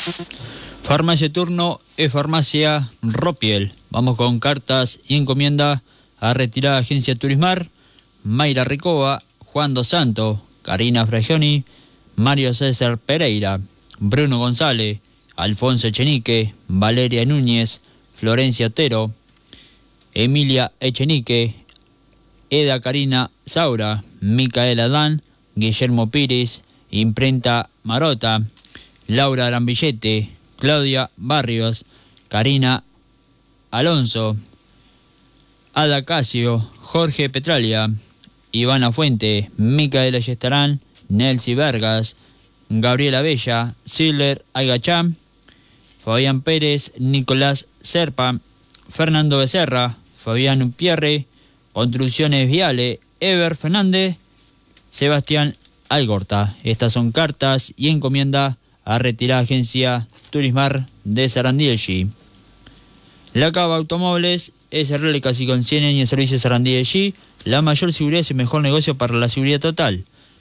Farmacia Turno es Farmacia Ropiel. Vamos con cartas y encomienda a retirada Agencia Turismar, Mayra Ricova, Juan Dos Santos, Karina Fragioni, Mario César Pereira, Bruno González, Alfonso Echenique, Valeria Núñez, Florencia Otero, Emilia Echenique, Eda Karina Saura, Micaela Adán, Guillermo Pires, Imprenta Marota, Laura Arambillete, Claudia Barrios, Karina Alonso, Ada Casio, Jorge Petralia, Ivana Fuente, Micaela Yestarán, Nelsi Vargas, Gabriela Bella, Siller Aigacham, Fabián Pérez, Nicolás Serpa, Fernando Becerra, Fabián Pierre, Construcciones Viale, Ever Fernández, Sebastián Algorta. Estas son cartas y encomienda a retirar Agencia Turismar de Sarandí. La Cava Automóviles, SRL casi con 100 años de servicio Sarandí. La mayor seguridad es el mejor negocio para la seguridad total.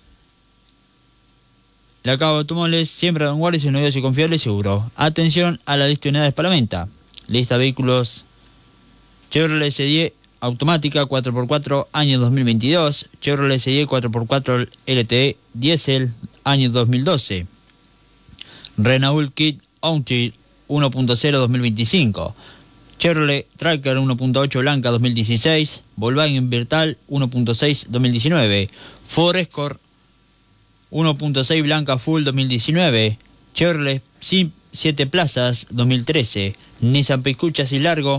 La Cava Automóviles, siempre a vanguardia, es un negocio confiable y seguro. Atención a la lista de unidades para la venta. Lista de vehículos Chevrolet S10 automática 4x4 año 2022, Chevrolet S10 4x4 LTE Diesel año 2012, Renault Kit Outfit 1.0 2025, Chevrolet Tracker 1.8 blanca 2016, Volkswagen Virtual 1.6 2019, Ford Escort 1.6 blanca full 2019, Chevrolet Sim 7 plazas 2013, Nissan Picuchas y Largo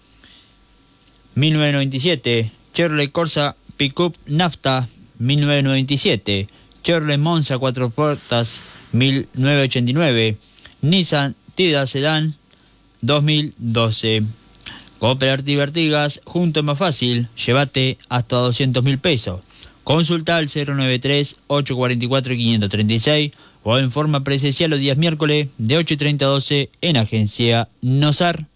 1997, Chevrolet Corsa Pickup Nafta 1997, Chevrolet Monza 4 puertas 1989, Nissan Tida Sedan 2012. Cooperativa Artigas, junto es más fácil, llévate hasta 200.000 pesos. Consulta al 093-844-536 o en forma presencial los días miércoles de 8:30 a 12 en Agencia Nosar.